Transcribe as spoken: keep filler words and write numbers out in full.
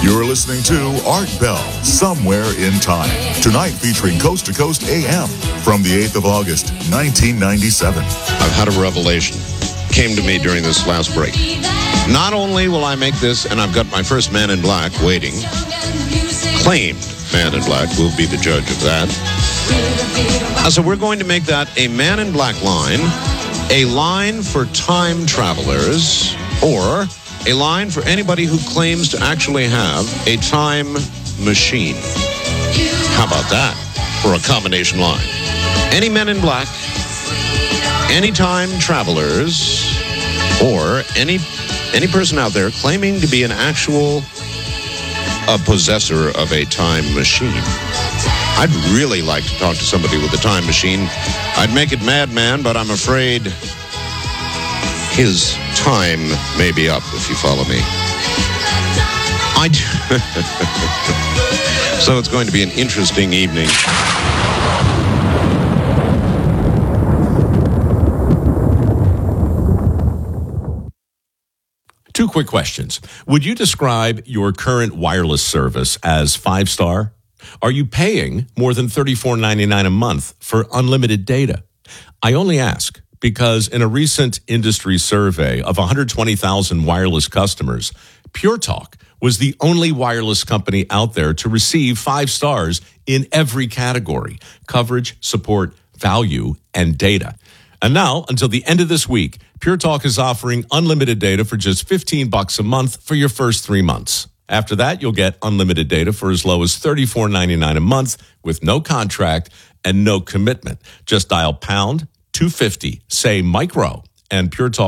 You're listening to Art Bell, Somewhere in Time. Tonight featuring Coast to Coast A M from the eighth of August, nineteen ninety-seven. I've had a revelation. Came to me during this last break. Not only will I make this, and I've got my first Man in Black waiting. Claimed Man in Black will be the judge of that. Uh, so we're going to make that a Man in Black line, a line for time travelers, or a line for anybody who claims to actually have a time machine. How about that for a combination line? Any Men in Black, any time travelers, or any any person out there claiming to be an actual a possessor of a time machine. I'd really like to talk to somebody with a time machine. I'd make it Madman, but I'm afraid his time may be up, if you follow me. I d- so it's going to be an interesting evening. Two quick questions. Would you describe your current wireless service as five-star? Are you paying more than thirty-four ninety-nine a month for unlimited data? I only ask because in a recent industry survey of one hundred twenty thousand wireless customers, Pure Talk was the only wireless company out there to receive five stars in every category: coverage, support, value, and data. And now, until the end of this week, Pure Talk is offering unlimited data for just fifteen bucks a month for your first three months. After that, you'll get unlimited data for as low as thirty-four ninety-nine a month with no contract and no commitment. Just dial pound two fifty, say micro, and Pure Talk